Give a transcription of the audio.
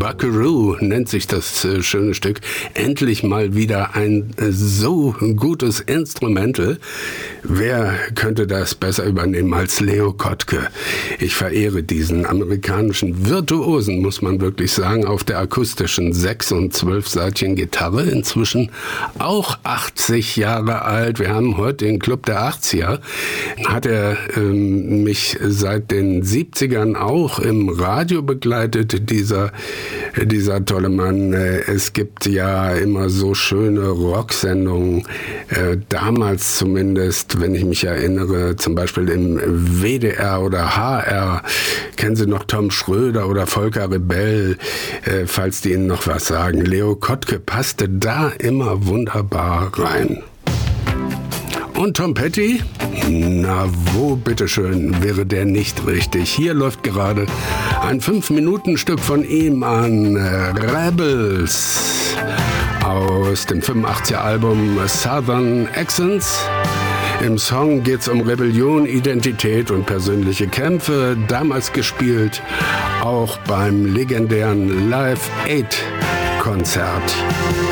Buckaroo nennt sich das schöne Stück. Endlich mal wieder ein so gutes Instrumental. Wer könnte das besser übernehmen als Leo Kottke? Ich verehre diesen amerikanischen Virtuosen, muss man wirklich sagen, auf der akustischen 6- und 12-seitigen Gitarre. Inzwischen auch 80 Jahre alt. Wir haben heute den Club der 80er. Hat er mich seit den 70ern auch im Radio begleitet, dieser tolle Mann. Es gibt ja immer so schöne Rocksendungen, damals zumindest, wenn ich mich erinnere, zum Beispiel im WDR oder HR. Kennen Sie noch Tom Schröder oder Volker Rebell, falls die Ihnen noch was sagen. Leo Kottke passte da immer wunderbar rein. Und Tom Petty? Na, wo bitteschön wäre der nicht richtig? Hier läuft gerade ein 5-Minuten-Stück von ihm an Rebels aus dem 85er-Album Southern Accents. Im Song geht's um Rebellion, Identität und persönliche Kämpfe, damals gespielt auch beim legendären Live 8-Konzert.